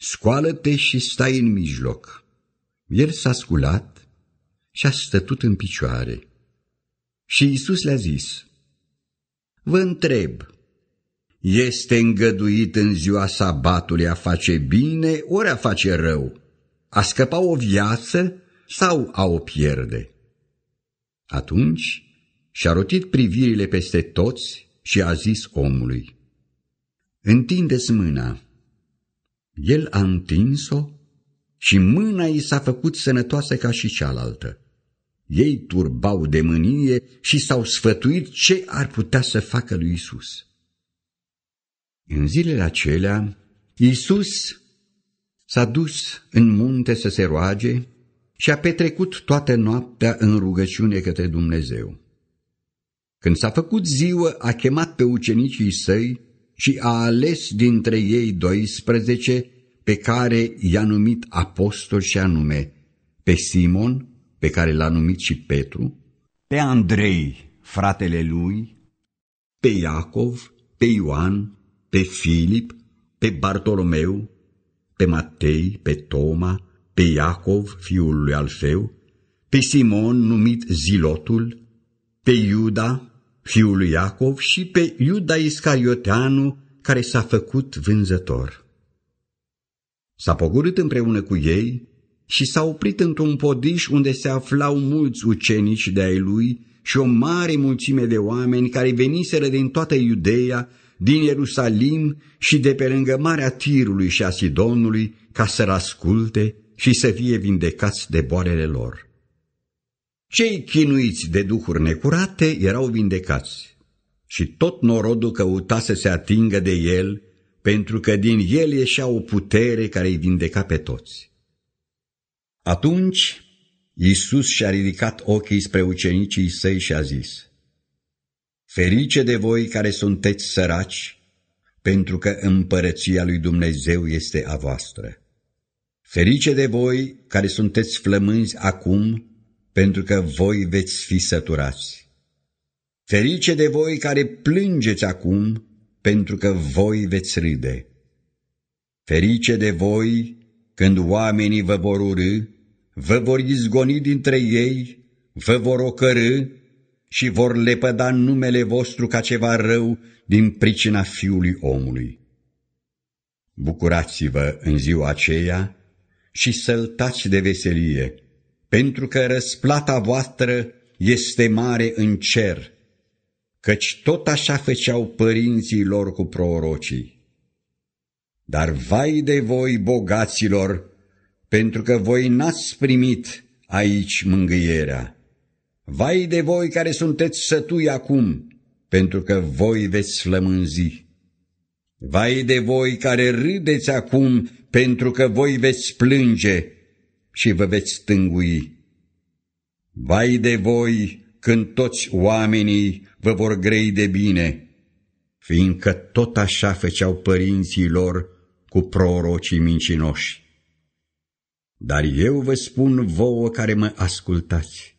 scoală-te și stai în mijloc. El s-a sculat și a stătut în picioare. Și Iisus le-a zis: vă întreb, este îngăduit în ziua sabatului a face bine ori a face rău, a scăpa o viață sau a o pierde? Atunci și-a rotit privirile peste toți și a zis omului: întinde-ți mâna. El a întins-o și mâna i s-a făcut sănătoasă ca și cealaltă. Ei turbau de mânie și s-au sfătuit ce ar putea să facă lui Iisus. În zilele acelea, Iisus s-a dus în munte să se roage și a petrecut toată noaptea în rugăciune către Dumnezeu. Când s-a făcut ziua, a chemat pe ucenicii săi și a ales dintre ei 12 pe care i-a numit apostoli, și anume pe Simon, pe care l-a numit și Petru, pe Andrei, fratele lui, pe Iacov, pe Ioan, pe Filip, pe Bartolomeu, pe Matei, pe Toma, pe Iacov, fiul lui Alfeu, pe Simon, numit Zilotul, pe Iuda, fiul lui Iacov, și pe Iuda Iscarioteanu, care s-a făcut vânzător. S-a pogorât împreună cu ei și s-a oprit într-un podiș unde se aflau mulți ucenici de-ai lui și o mare mulțime de oameni care veniseră din toată Iudeea, din Ierusalim și de pe lângă Marea Tirului și a Sidonului, ca să-l asculte și să fie vindecați de boalele lor. Cei chinuiți de duhuri necurate erau vindecați și tot norodul căuta să se atingă de el, pentru că din el ieșea o putere care îi vindeca pe toți. Atunci Iisus și-a ridicat ochii spre ucenicii săi și a zis: ferice de voi care sunteți săraci, pentru că împărăția lui Dumnezeu este a voastră. Ferice de voi care sunteți flămânzi acum, pentru că voi veți fi săturați. Ferice de voi care plângeți acum, pentru că voi veți râde. Ferice de voi când oamenii vă vor urâ, vă vor izgoni dintre ei, vă vor ocărî și vor lepăda numele vostru ca ceva rău din pricina Fiului omului. Bucurați-vă în ziua aceea și săltați de veselie, pentru că răsplata voastră este mare în cer, căci tot așa făceau părinții lor cu prorocii. Dar vai de voi, bogaților, pentru că voi n-ați primit aici mângâierea. Vai de voi care sunteți sătui acum, pentru că voi veți flămânzi. Vai de voi care râdeți acum, pentru că voi veți plânge și vă veți stângui. Vai de voi când toți oamenii vă vor grăi de bine, fiindcă tot așa făceau părinții lor cu prorocii mincinoși. Dar eu vă spun vouă care mă ascultați: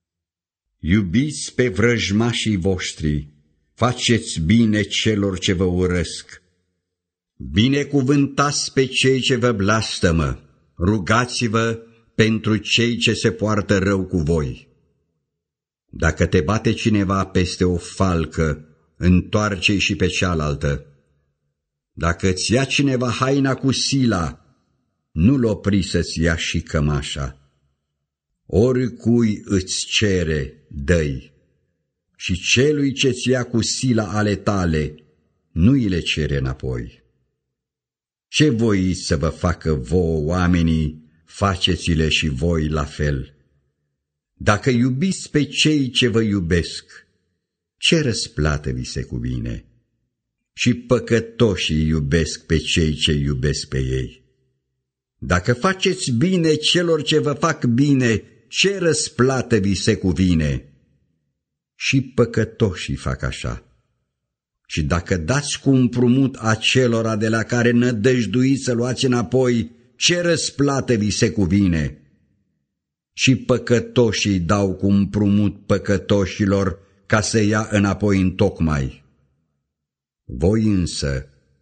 iubiți pe vrăjmașii voștri, faceți bine celor ce vă urăsc, binecuvântați pe cei ce vă blastămă, rugați-vă pentru cei ce se poartă rău cu voi. Dacă te bate cineva peste o falcă, întoarce-i și pe cealaltă. Dacă îți ia cineva haina cu sila, nu-l opri să-ți ia și cămașa. Oricui îți cere, dă-i, și celui ce-ți ia cu sila ale tale, nu îi le cere înapoi. Ce voiți să vă facă vouă oamenii, faceți-le și voi la fel. Dacă iubiți pe cei ce vă iubesc, ce răsplată vi se cuvine? Și păcătoșii iubesc pe cei ce iubesc pe ei. Dacă faceți bine celor ce vă fac bine, ce răsplată vi se cuvine? Și păcătoșii fac așa. Și dacă dați cu împrumut acelora de la care nădăjduiți să luați înapoi, ce răsplată vi se cuvine? Și păcătoșii dau cu împrumut păcătoșilor ca să ia înapoi întocmai. Voi însă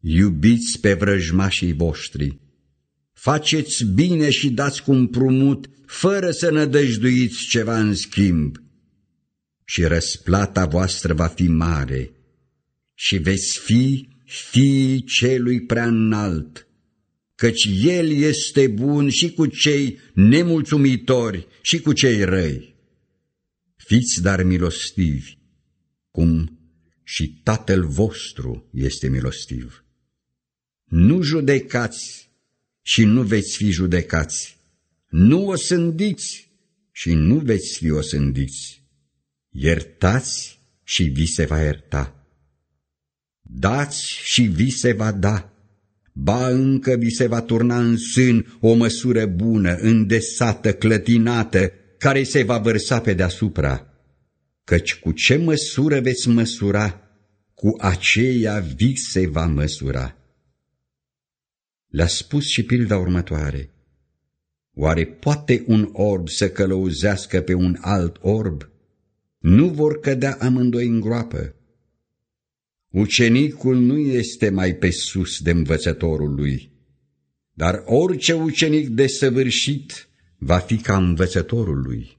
Iubiți pe vrăjmașii voștri, faceți bine și dați cu împrumut, fără să nădăjduiți ceva în schimb. Și răsplata voastră va fi mare și veți fi fiii celui prea înalt, căci El este bun și cu cei nemulțumitori și cu cei răi. Fiți dar milostivi, cum și Tatăl vostru este milostiv. Nu judecați și nu veți fi judecați, nu osândiți și nu veți fi osândiți, iertați și vi se va ierta, dați și vi se va da, ba încă vi se va turna în sân o măsură bună, îndesată, clătinată, care se va vărsa pe deasupra, căci cu ce măsură veți măsura, cu aceea vi se va măsura. Le-a spus și pilda următoare: oare poate un orb să călăuzească pe un alt orb? Nu vor cădea amândoi în groapă. Ucenicul nu este mai pe sus de învățătorul lui, dar orice ucenic desăvârșit va fi ca învățătorul lui.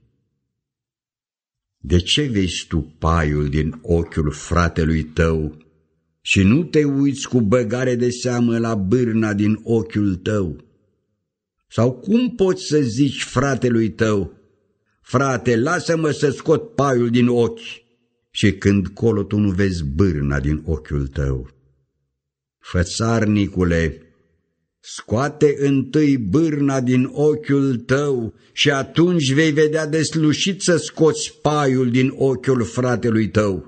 De ce vezi tu paiul din ochiul fratelui tău și nu te uiți cu băgare de seamă la bârna din ochiul tău? Sau cum poți să zici fratelui tău: frate, lasă-mă să scot paiul din ochi, și când colo tu nu vezi bârna din ochiul tău? Fățarnicule, scoate întâi bârna din ochiul tău și atunci vei vedea deslușit să scoți paiul din ochiul fratelui tău.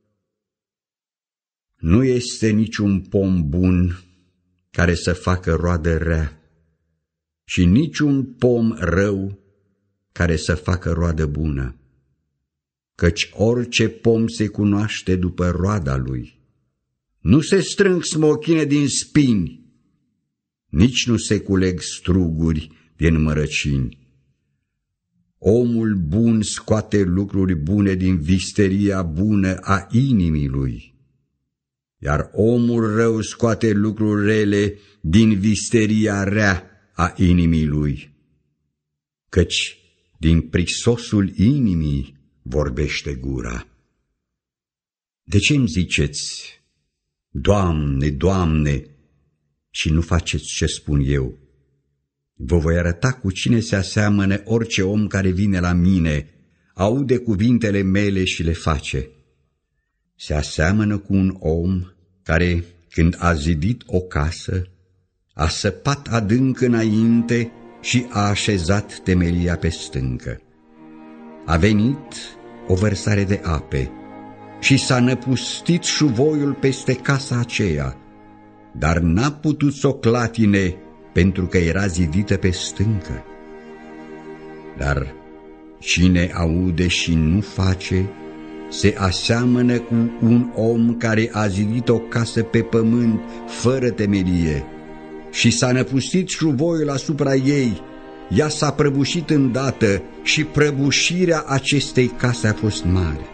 Nu este niciun pom bun care să facă roadă rea și niciun pom rău care să facă roadă bună, căci orice pom se cunoaște după roada lui. Nu se strâng smochine din spini, nici nu se culeg struguri din mărăcini. Omul bun scoate lucruri bune din visteria bună a inimii lui, iar omul rău scoate lucruri rele din visteria rea a inimii lui, căci din prisosul inimii vorbește gura. De ce îmi ziceți: Doamne, Doamne, și nu faceți ce spun eu? Vă voi arăta cu cine se aseamănă orice om care vine la mine, aude cuvintele mele și le face. Se aseamănă cu un om care, când a zidit o casă, a săpat adânc înainte și a așezat temelia pe stâncă. A venit o vărsare de ape și s-a năpustit șuvoiul peste casa aceea, dar n-a putut să o clatine pentru că era zidită pe stâncă. Dar cine aude și nu face, se aseamănă cu un om care a zidit o casă pe pământ fără temelie și s-a năpustit șuvoiul asupra ei. Ea s-a prăbușit îndată și prăbușirea acestei case a fost mare.